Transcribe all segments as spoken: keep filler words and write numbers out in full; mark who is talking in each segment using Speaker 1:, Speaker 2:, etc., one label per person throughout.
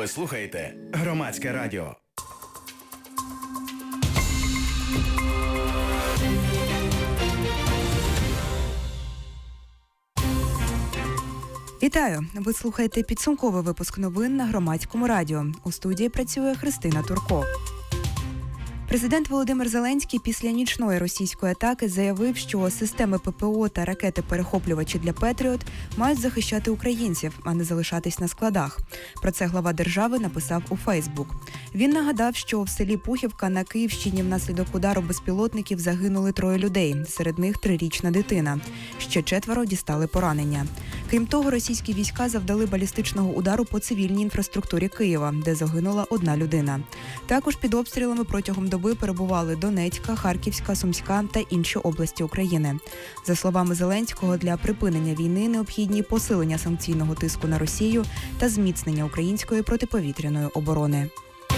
Speaker 1: Ви слухаєте Громадське радіо.
Speaker 2: Вітаю! Ви слухаєте підсумковий випуск новин на Громадському радіо. У студії працює Христина Турко. Президент Володимир Зеленський після нічної російської атаки заявив, що системи ППО та ракети-перехоплювачі для «Петріот» мають захищати українців, а не залишатись на складах. Про це глава держави написав у Фейсбук. Він нагадав, що в селі Пухівка на Київщині внаслідок удару безпілотників загинули троє людей, серед них трирічна дитина. Ще четверо дістали поранення. Крім того, російські війська завдали балістичного удару по цивільній інфраструктурі Києва, де загинула одна людина. Також під обстрілами протягом доби перебували Донецька, Харківська, Сумська та інші області України. За словами Зеленського, для припинення війни необхідні посилення санкційного тиску на Росію та зміцнення української протиповітряної оборони.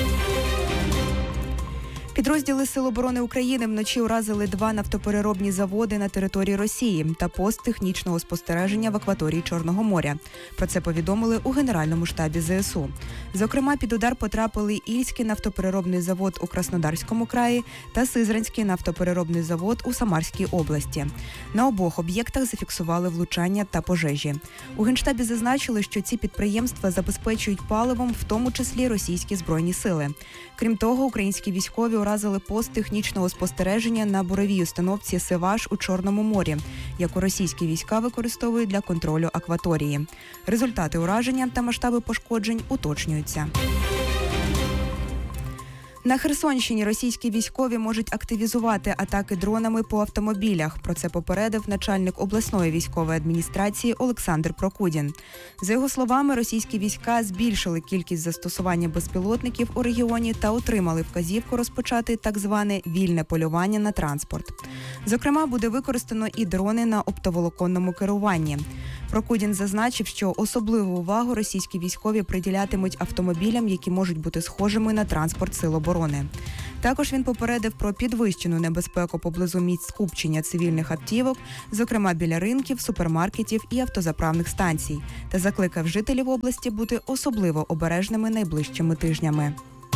Speaker 2: Підрозділи Сил оборони України вночі уразили два нафтопереробні заводи на території Росії та пост технічного спостереження в акваторії Чорного моря. Про це повідомили у Генеральному штабі ЗСУ. Зокрема, під удар потрапили Ільський нафтопереробний завод у Краснодарському краї та Сизранський нафтопереробний завод у Самарській області. На обох об'єктах зафіксували влучання та пожежі. У Генштабі зазначили, що ці підприємства забезпечують паливом, в тому числі російські збройні сили. Крім того, українські військові уразили пост технічного спостереження на буровій установці «Севаш» у Чорному морі, яку російські війська використовують для контролю акваторії. Результати ураження та масштаби пошкоджень уточнюються. На Херсонщині російські військові можуть активізувати атаки дронами по автомобілях. Про це попередив начальник обласної військової адміністрації Олександр Прокудін. За його словами, російські війська збільшили кількість застосування безпілотників у регіоні та отримали вказівку розпочати так зване вільне полювання на транспорт. Зокрема, буде використано і дрони на оптоволоконному керуванні. Прокудін зазначив, що особливу увагу російські військові приділятимуть автомобілям, які можуть бути схожими на транспорт Сил оборони. Також він попередив про підвищену небезпеку поблизу місць скупчення цивільних автівок, зокрема біля ринків, супермаркетів і автозаправних станцій, та закликав жителів області бути особливо обережними найближчими тижнями.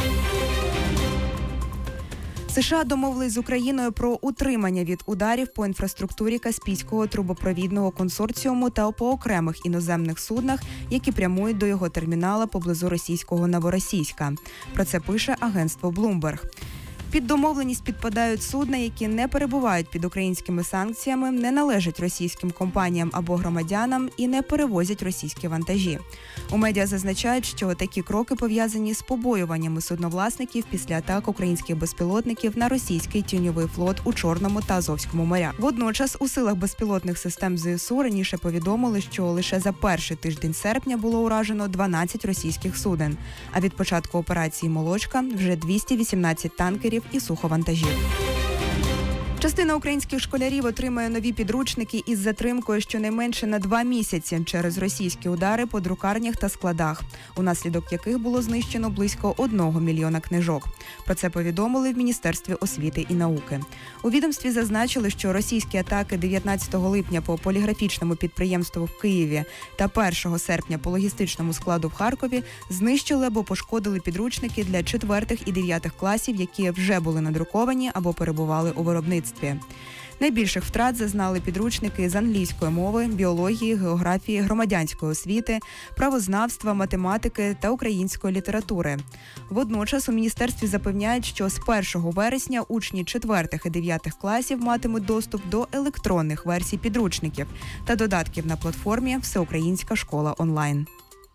Speaker 2: США домовились з Україною про утримання від ударів по інфраструктурі Каспійського трубопровідного консорціуму та по окремих іноземних суднах, які прямують до його термінала поблизу російського Новоросійська. Про це пише агентство Bloomberg. Під домовленість підпадають судна, які не перебувають під українськими санкціями, не належать російським компаніям або громадянам і не перевозять російські вантажі. У медіа зазначають, що такі кроки пов'язані з побоюваннями судновласників після атак українських безпілотників на російський тіньовий флот у Чорному та Азовському морях. Водночас у силах безпілотних систем ЗСУ раніше повідомили, що лише за перший тиждень серпня було уражено дванадцять російських суден, а від початку операції «Молочка» вже двісті вісімнадцять танкерів і суховантажів. Частина українських школярів отримає нові підручники із затримкою щонайменше на два місяці через російські удари по друкарнях та складах, унаслідок яких було знищено близько одного мільйона книжок. Про це повідомили в Міністерстві освіти і науки. У відомстві зазначили, що російські атаки дев'ятнадцятого липня по поліграфічному підприємству в Києві та першого серпня по логістичному складу в Харкові знищили або пошкодили підручники для четвертих і дев'ятих класів, які вже були надруковані або перебували у виробництві. Найбільших втрат зазнали підручники з англійської мови, біології, географії, громадянської освіти, правознавства, математики та української літератури. Водночас у міністерстві запевняють, що з першого вересня учні четвертих і дев'ятих класів матимуть доступ до електронних версій підручників та додатків на платформі «Всеукраїнська школа онлайн».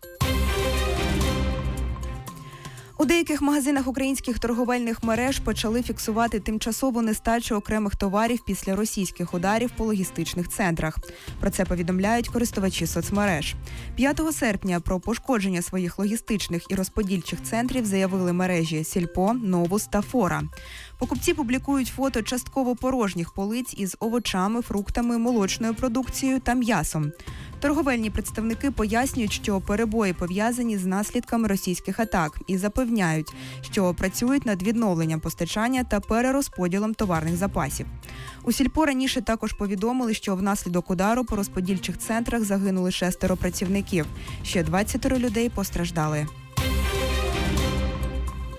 Speaker 2: У деяких магазинах українських торговельних мереж почали фіксувати тимчасову нестачу окремих товарів після російських ударів по логістичних центрах. Про це повідомляють користувачі соцмереж. п'ятого серпня про пошкодження своїх логістичних і розподільчих центрів заявили мережі «Сільпо», «Новус» та «Фора». Покупці публікують фото частково порожніх полиць із овочами, фруктами, молочною продукцією та м'ясом. Торговельні представники пояснюють, що перебої пов'язані з наслідками російських атак і запевняють, що працюють над відновленням постачання та перерозподілом товарних запасів. У «Сільпо» раніше також повідомили, що внаслідок удару по розподільчих центрах загинули шестеро працівників. Ще двадцять людей постраждали.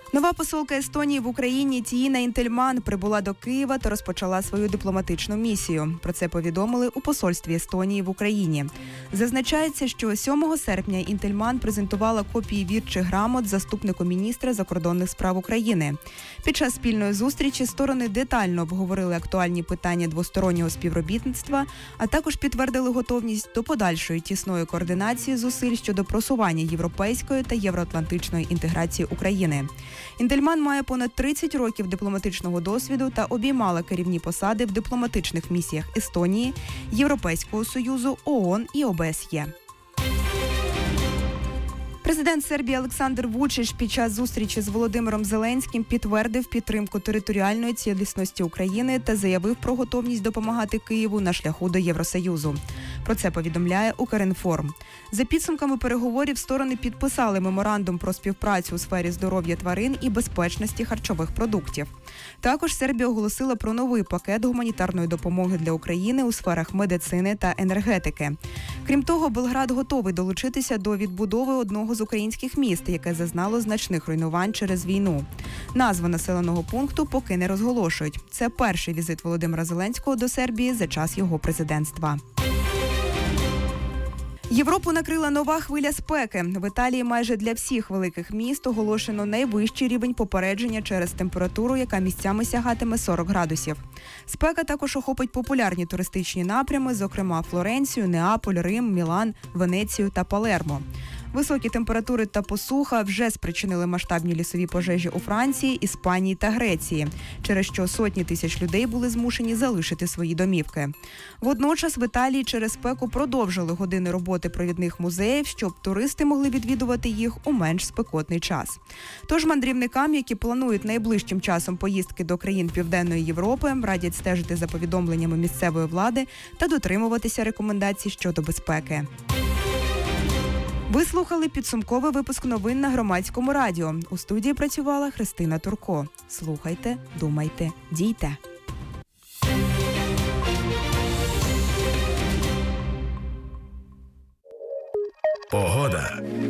Speaker 2: Нова посолка Естонії в Україні Тіїна Інтельман прибула до Києва та розпочала свою дипломатичну місію. Про це повідомили у посольстві Естонії в Україні. Зазначається, що сьомого серпня Інтельман презентувала копії вірчих грамот заступнику міністра закордонних справ України. Під час спільної зустрічі сторони детально обговорили актуальні питання двостороннього співробітництва, а також підтвердили готовність до подальшої тісної координації зусиль щодо просування європейської та євроатлантичної інтеграції України. Інтельман має понад тридцять років дипломатичного досвіду та обіймала керівні посади в дипломатичних місіях Естонії, Європейського Союзу, ООН і О Б С Є. Президент Сербії Олександр Вучич під час зустрічі з Володимиром Зеленським підтвердив підтримку територіальної цілісності України та заявив про готовність допомагати Києву на шляху до Євросоюзу. Про це повідомляє Укрінформ. За підсумками переговорів сторони підписали меморандум про співпрацю у сфері здоров'я тварин і безпечності харчових продуктів. Також Сербія оголосила про новий пакет гуманітарної допомоги для України у сферах медицини та енергетики. Крім того, Белград готовий долучитися до відбудови одного з українських міст, яке зазнало значних руйнувань через війну. Назву населеного пункту поки не розголошують. Це перший візит Володимира Зеленського до Сербії за час його президентства. Європу накрила нова хвиля спеки. В Італії майже для всіх великих міст оголошено найвищий рівень попередження через температуру, яка місцями сягатиме сорок градусів. Спека також охопить популярні туристичні напрями, зокрема Флоренцію, Неаполь, Рим, Мілан, Венецію та Палермо. Високі температури та посуха вже спричинили масштабні лісові пожежі у Франції, Іспанії та Греції, через що сотні тисяч людей були змушені залишити свої домівки. Водночас в Італії через спеку продовжили години роботи провідних музеїв, щоб туристи могли відвідувати їх у менш спекотний час. Тож мандрівникам, які планують найближчим часом поїздки до країн Південної Європи, радять стежити за повідомленнями місцевої влади та дотримуватися рекомендацій щодо безпеки. Ви слухали підсумковий випуск новин на Громадському радіо. У студії працювала Христина Турко. Слухайте, думайте, дійте.
Speaker 1: Ого!